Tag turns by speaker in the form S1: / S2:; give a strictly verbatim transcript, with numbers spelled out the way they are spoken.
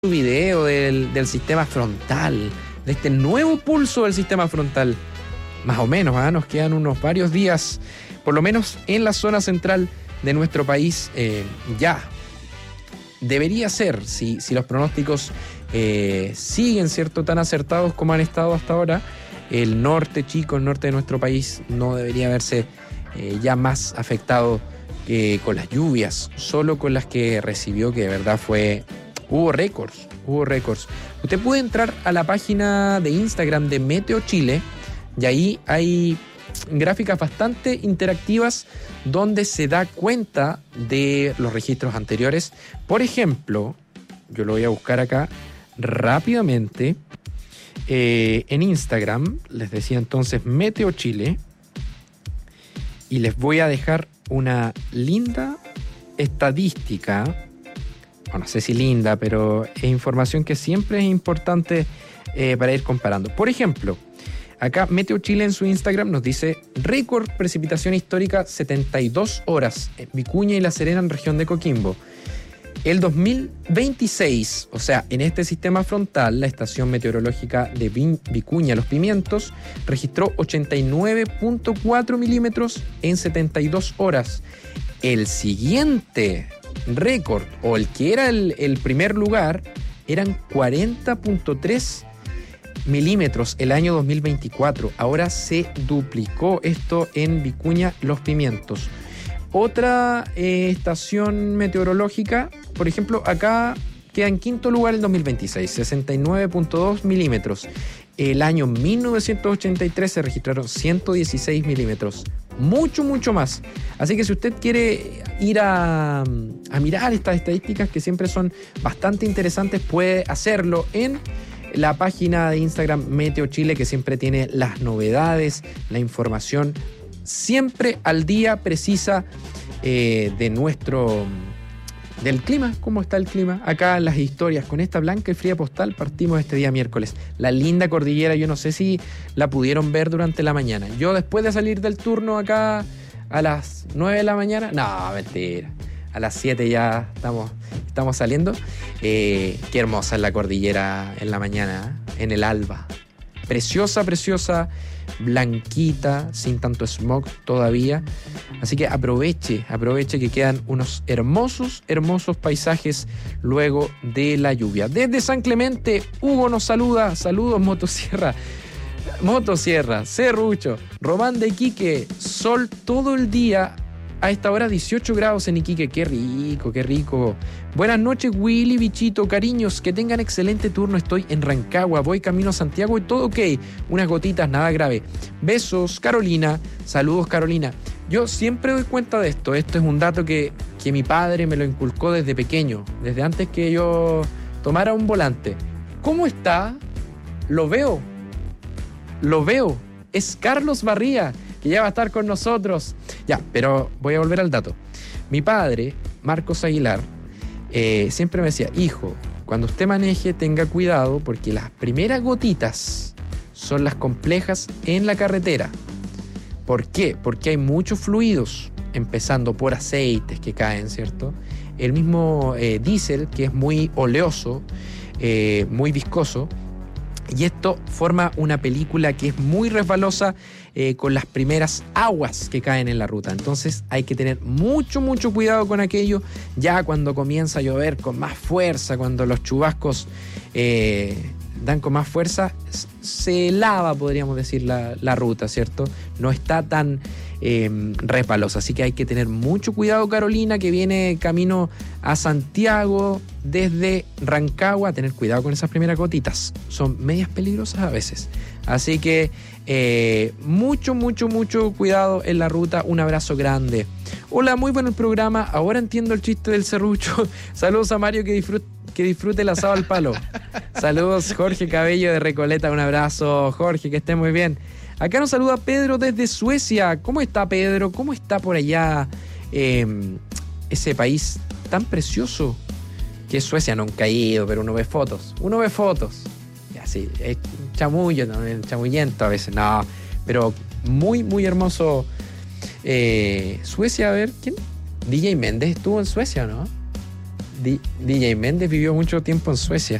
S1: video del, del sistema frontal, de este nuevo pulso del sistema frontal. Más o menos, ¿eh? Nos quedan unos varios días, por lo menos en la zona central de nuestro país, eh, ya debería ser, si, si los pronósticos eh, siguen, ¿cierto?, tan acertados como han estado hasta ahora, el norte chico, el norte de nuestro país, no debería verse eh, ya más afectado eh, con las lluvias, solo con las que recibió, que de verdad fue... Hubo récords, hubo récords. Usted puede entrar a la página de Instagram de Meteo Chile y ahí hay gráficas bastante interactivas donde se da cuenta de los registros anteriores. Por ejemplo, yo lo voy a buscar acá rápidamente. Eh, en Instagram, les decía entonces Meteo Chile, y les voy a dejar una linda estadística. Bueno, no sé si linda, pero es información que siempre es importante eh, para ir comparando. Por ejemplo, acá Meteo Chile en su Instagram nos dice récord precipitación histórica setenta y dos horas en Vicuña y La Serena en región de Coquimbo. El dos mil veintiséis, o sea, en este sistema frontal, la estación meteorológica de Vicuña Los Pimientos registró ochenta y nueve punto cuatro milímetros en setenta y dos horas. El siguiente récord, o el que era el, el primer lugar, eran cuarenta punto tres milímetros el año dos mil veinticuatro. Ahora se duplicó esto en Vicuña Los Pimientos. Otra eh, estación meteorológica, por ejemplo, acá queda en quinto lugar el dos mil veintiséis, sesenta y nueve punto dos milímetros. El año mil novecientos ochenta y tres se registraron ciento dieciséis milímetros. Mucho, mucho más. Así que si usted quiere ir a, a mirar estas estadísticas, que siempre son bastante interesantes, puede hacerlo en la página de Instagram Meteo Chile, que siempre tiene las novedades, la información siempre al día, precisa eh, de nuestro... del clima. ¿Cómo está el clima? Acá las historias con esta blanca y fría postal partimos este día miércoles. La linda cordillera, yo no sé si la pudieron ver durante la mañana. Yo después de salir del turno acá a las nueve de la mañana, no, mentira, a las siete ya estamos, estamos saliendo. Eh, qué hermosa es la cordillera en la mañana, ¿eh? En el alba. Preciosa, preciosa, blanquita, sin tanto smog todavía. Así que aproveche, aproveche que quedan unos hermosos, hermosos paisajes luego de la lluvia. Desde San Clemente, Hugo nos saluda. Saludos, Motosierra. Motosierra, Serrucho, Román de Iquique, sol todo el día. A esta hora dieciocho grados en Iquique. Qué rico, qué rico. Buenas noches, Willy, bichito, cariños. Que tengan excelente turno. Estoy en Rancagua, voy camino a Santiago y todo ok. Unas gotitas, nada grave. Besos, Carolina. Saludos, Carolina. Yo siempre doy cuenta de esto. Esto es un dato que, que mi padre me lo inculcó desde pequeño. Desde antes que yo tomara un volante. ¿Cómo está? Lo veo. Lo veo. Es Carlos Barría, que ya va a estar con nosotros. Ya, pero voy a volver al dato. Mi padre, Marcos Aguilar, eh, siempre me decía, hijo, cuando usted maneje tenga cuidado porque las primeras gotitas son las complejas en la carretera. ¿Por qué? Porque hay muchos fluidos, empezando por aceites que caen, ¿cierto? El mismo eh, diésel, que es muy oleoso, eh, muy viscoso, y esto forma una película que es muy resbalosa eh, con las primeras aguas que caen en la ruta. Entonces hay que tener mucho, mucho cuidado con aquello. Ya cuando comienza a llover con más fuerza, cuando los chubascos eh, dan con más fuerza, se lava, podríamos decir, la, la ruta, ¿cierto? No está tan eh, resbalosa. Así que hay que tener mucho cuidado, Carolina, que viene camino a Santiago desde Rancagua. Tener cuidado con esas primeras gotitas. Son medias peligrosas a veces. Así que eh, mucho, mucho, mucho cuidado en la ruta. Un abrazo grande. Hola, muy bueno el programa. Ahora entiendo el chiste del serrucho. Saludos a Mario, que disfrute. Que disfrute el asado al palo. Saludos, Jorge Cabello de Recoleta. Un abrazo, Jorge, que esté muy bien. Acá nos saluda Pedro desde Suecia. ¿Cómo está, Pedro? ¿Cómo está por allá eh, ese país tan precioso que es Suecia? Nunca he ido, pero uno ve fotos. Uno ve fotos. Y así, es chamullo también, chamullento a veces. No, pero muy, muy hermoso. Eh, Suecia, a ver, ¿quién? D J Méndez estuvo en Suecia, ¿no? D J Méndez vivió mucho tiempo en Suecia.